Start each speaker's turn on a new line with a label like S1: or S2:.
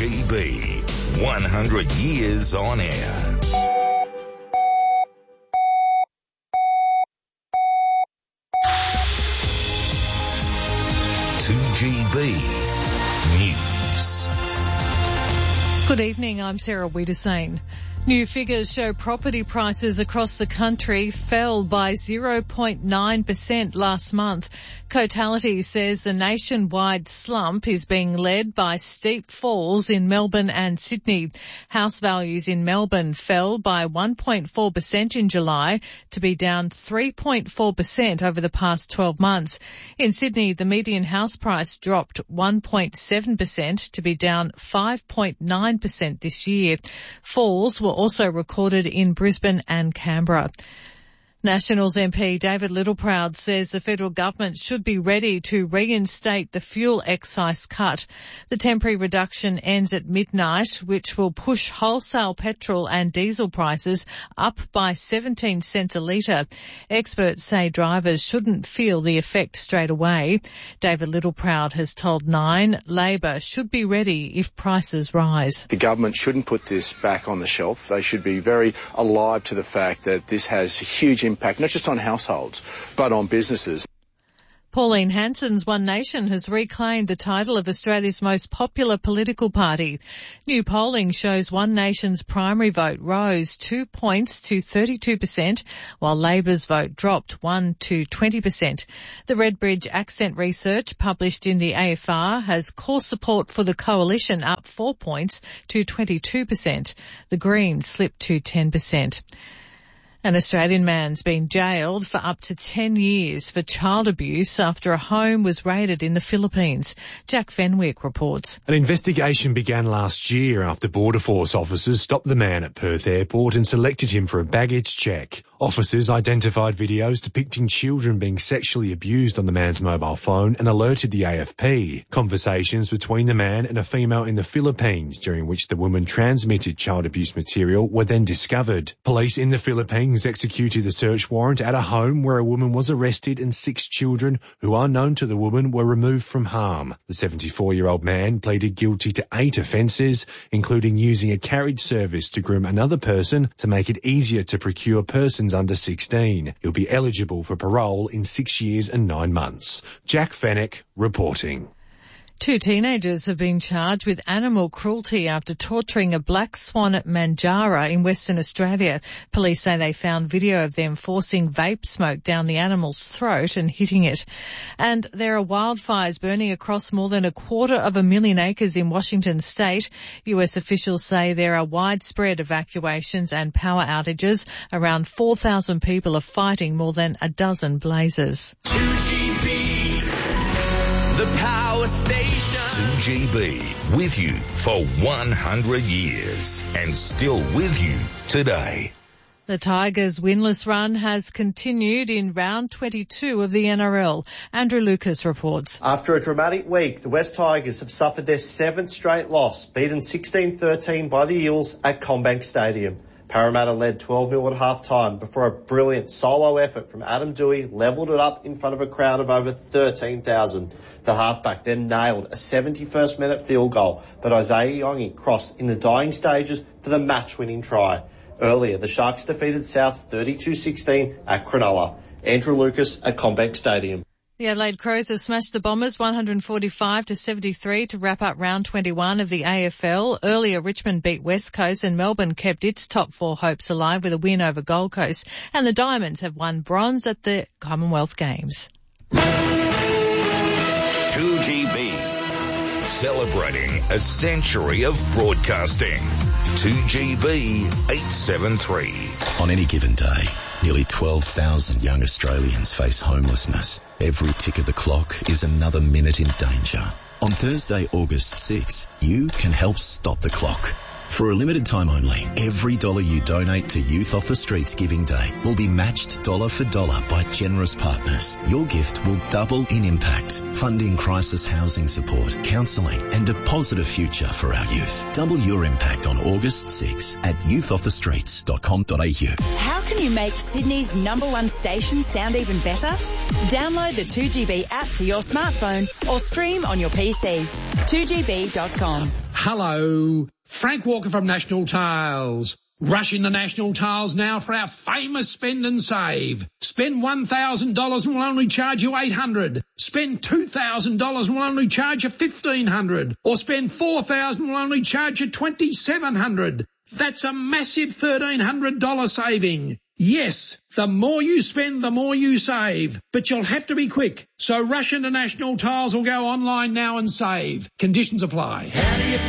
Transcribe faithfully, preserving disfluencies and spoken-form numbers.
S1: G B, one hundred years on air. two G B News.
S2: Good evening, I'm Sarah Wiedersane. New figures show property prices across the country fell by zero point nine percent last month. Cotality says the nationwide slump is being led by steep falls in Melbourne and Sydney. House values in Melbourne fell by one point four percent in July to be down three point four percent over the past twelve months. In Sydney, the median house price dropped one point seven percent to be down five point nine percent this year. Falls were also recorded in Brisbane and Canberra. Nationals M P David Littleproud says the federal government should be ready to reinstate the fuel excise cut. The temporary reduction ends at midnight, which will push wholesale petrol and diesel prices up by seventeen cents a litre. Experts say drivers shouldn't feel the effect straight away. David Littleproud has told Nine Labor should be ready if prices rise.
S3: The government shouldn't put this back on the shelf. They should be very alive to the fact that this has huge impact, not just on households, but on businesses.
S2: Pauline Hanson's One Nation has reclaimed the title of Australia's most popular political party. New polling shows One Nation's primary vote rose two points to thirty-two percent, while Labor's vote dropped one to twenty percent. The Redbridge Accent research published in the A F R has core support for the coalition up four points to twenty-two percent. The Greens slipped to ten percent. An Australian man's been jailed for up to ten years for child abuse after a home was raided in the Philippines. Jack Fenwick reports.
S4: An investigation began last year after Border Force officers stopped the man at Perth Airport and selected him for a baggage check. Officers identified videos depicting children being sexually abused on the man's mobile phone and alerted the A F P. Conversations between the man and a female in the Philippines, during which the woman transmitted child abuse material, were then discovered. Police in the Philippines executed a search warrant at a home where a woman was arrested and six children who are known to the woman were removed from harm. The seventy-four-year-old man pleaded guilty to eight offences, including using a carriage service to groom another person to make it easier to procure persons under sixteen. He'll be eligible for parole in six years and nine months. Jack Fenwick reporting.
S2: Two teenagers have been charged with animal cruelty after torturing a black swan at Mandurah in Western Australia. Police say they found video of them forcing vape smoke down the animal's throat and hitting it. And there are wildfires burning across more than a quarter of a million acres in Washington state. U S officials say there are widespread evacuations and power outages. Around four thousand people are fighting more than a dozen blazes.
S1: two G B, the power station. two G B, with you for one hundred years and still with you today.
S2: The Tigers' winless run has continued in round twenty-two of the N R L. Andrew Lucas reports.
S5: After a dramatic week, the West Tigers have suffered their seventh straight loss, beaten sixteen thirteen by the Eels at CommBank Stadium. Parramatta led twelve nil at half-time before a brilliant solo effort from Adam Doueihi levelled it up in front of a crowd of over thirteen thousand. The halfback then nailed a seventy-first minute field goal, but Isaiah Yongi crossed in the dying stages for the match-winning try. Earlier, the Sharks defeated Souths thirty-two sixteen at Cronulla. Andrew Lucas at CommBank Stadium.
S2: The Adelaide Crows have smashed the Bombers one forty-five to seventy-three to wrap up round twenty-one of the A F L. Earlier, Richmond beat West Coast and Melbourne kept its top four hopes alive with a win over Gold Coast. And the Diamonds have won bronze at the Commonwealth Games.
S1: two G B, celebrating a century of broadcasting. two G B eight seven three.
S6: On any given day, nearly twelve thousand young Australians face homelessness. Every tick of the clock is another minute in danger. On Thursday, August sixth, you can help stop the clock. For a limited time only, every dollar you donate to Youth Off the Streets Giving Day will be matched dollar for dollar by generous partners. Your gift will double in impact, funding crisis housing support, counselling and a positive future for our youth. Double your impact on August sixth at youth off the streets dot com dot a u.
S7: How can you make Sydney's number one station sound even better? Download the two G B app to your smartphone or stream on your P C. two G B dot com.
S8: Hello, Frank Walker from National Tiles. Rush into National Tiles now for our famous spend and save. Spend one thousand dollars and we'll only charge you eight hundred dollars. Spend two thousand dollars and we'll only charge you fifteen hundred dollars. Or spend four thousand dollars and we'll only charge you twenty-seven hundred dollars. That's a massive thirteen hundred dollars saving. Yes, the more you spend, the more you save. But you'll have to be quick. So rush into National Tiles or go online now and save. Conditions apply.
S9: How do you